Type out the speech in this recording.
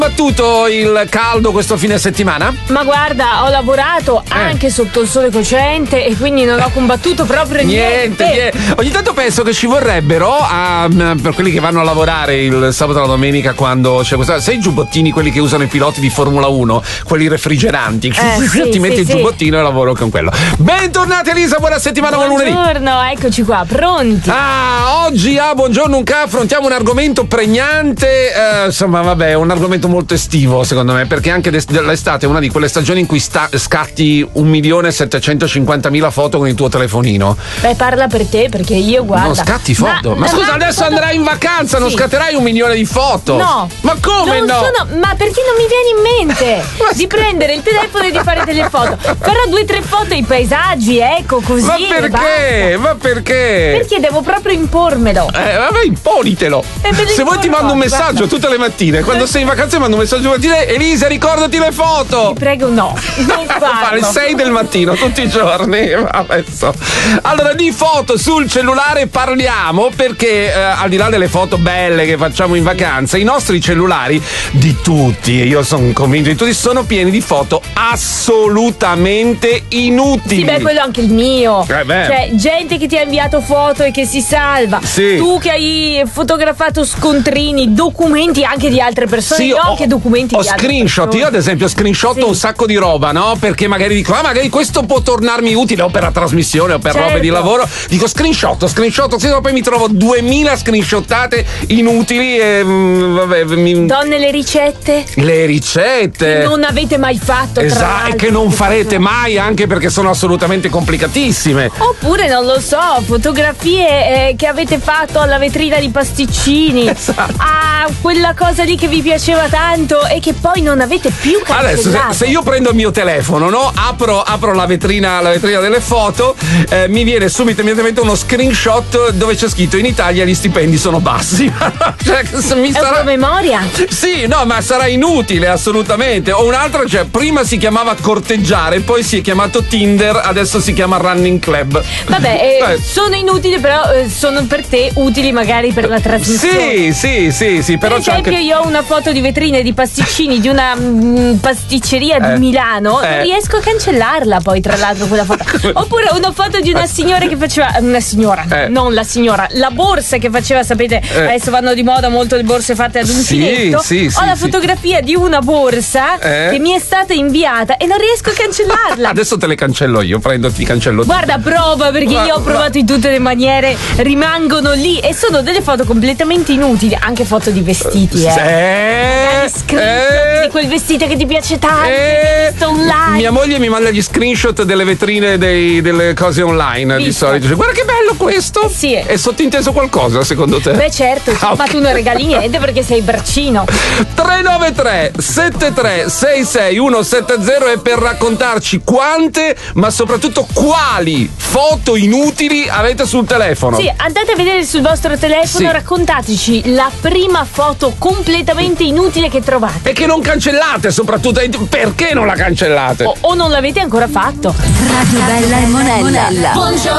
Battuto il caldo questo fine settimana? Ma guarda, ho lavorato anche sotto il sole cocente e quindi non ho combattuto proprio niente. Ogni tanto penso che ci vorrebbero per quelli che vanno a lavorare il sabato e la domenica, quando c'è questa, sai, i giubbottini, quelli che usano i piloti di Formula 1, quelli refrigeranti, ti metti il giubbottino e lavoro con quello. Bentornati Elisa, buona settimana, buon lunedì. Buongiorno, eccoci qua, pronti. Oggi a Buongiorno Unca affrontiamo un argomento pregnante, insomma vabbè, un argomento molto estivo secondo me, perché anche l'estate è una di quelle stagioni in cui scatti 1.750.000 foto con il tuo telefonino. Beh, parla per te, perché io guarda. Non scatti foto? Ma scusa, adesso andrai in vacanza, non scatterai 1 milione di foto? No. Ma come no? Ma perché non mi viene in mente di prendere il telefono e di fare delle foto? Farò 2 o 3 foto ai paesaggi, ecco, così. Ma perché? Ma perché? Perché devo proprio impormelo. Vabbè, imponitelo. Se vuoi ti mando un messaggio tutte le mattine. Quando sei in vacanza mando un messaggio mattina: Elisa, ricordati le foto. Ti prego, no. Non fare il 6 del mattino tutti i giorni. Adesso. Allora, di foto sul cellulare parliamo, perché al di là delle foto belle che facciamo in vacanza, i nostri cellulari, di tutti, io sono convinto di tutti, sono pieni di foto assolutamente inutili. Sì, beh, quello anche il mio. Cioè, gente che ti ha inviato foto e che si salva. Sì. Tu che hai fotografato scontrini, documenti anche di altre persone, sì, anche documenti di altre screenshot. persone. Io ad esempio screenshotto un sacco di roba, no? Perché magari dico, magari questo può tornarmi utile o per la trasmissione o per robe di lavoro. Dico screenshotto, poi mi trovo 2000 screenshottate inutili e vabbè. Donne, le ricette che non avete mai fatto, esatto, e che non farete mai, anche perché sono assolutamente complicatissime. Oppure, non lo so, fotografie che avete fatto alla vetrina di pasticcini, quella cosa lì che vi piaceva tanto e che poi non avete più cancellato. Adesso se io prendo il mio telefono, no? Apro la vetrina delle foto, mi viene subito immediatamente uno screenshot dove c'è scritto: in Italia gli stipendi sono bassi. Cioè, è una memoria? Sì, no, ma sarà inutile assolutamente. O un'altra, cioè, prima si chiamava corteggiare, poi si è chiamato Tinder, adesso si chiama Running Club. Vabbè, sono inutili, però sono per te utili magari per la trasmissione. Sì, però per esempio io ho una foto di vetrine di pasticcini di una pasticceria di Milano, non riesco a cancellarla poi, tra l'altro, quella foto. Oppure una foto di una signora che faceva, non la signora, la borsa che faceva, sapete, adesso vanno di moda molto le borse fatte ad uncinetto. Ho la fotografia di una borsa che mi è stata inviata e non riesco a cancellarla. Adesso te le cancello io, ti cancello. Guarda, prova, perché io ho provato in tutte le maniere, rimangono lì e sono delle foto completamente inutili, anche foto di vestiti, di quel vestito che ti piace tanto, visto online. Mia moglie mi manda gli screenshot delle vetrine delle cose online. Di solito, cioè, guarda che bello questo. Sì. È sottinteso qualcosa secondo te? Beh, certo, ma tu non regali niente perché sei braccino. 393 73 66 170 è per raccontarci quante, ma soprattutto quali foto inutili avete sul telefono. Sì, andate a vedere sul vostro telefono, raccontateci la prima foto completamente inutile che trovate. E che non cancellate, soprattutto. Perché non la cancellate? O non l'avete ancora fatto. Radio Bella e Monella. Buongiorno